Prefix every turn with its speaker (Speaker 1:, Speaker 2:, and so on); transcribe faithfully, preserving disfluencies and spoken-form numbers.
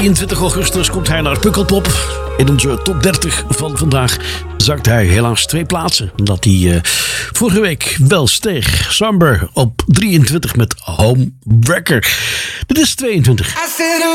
Speaker 1: drieëntwintig augustus komt hij naar Pukkelpop. In onze top dertig van vandaag zakt hij helaas twee plaatsen. Omdat hij uh, vorige week wel steeg. Samber op drieëntwintig met Homewrecker. Dit is tweeëntwintig.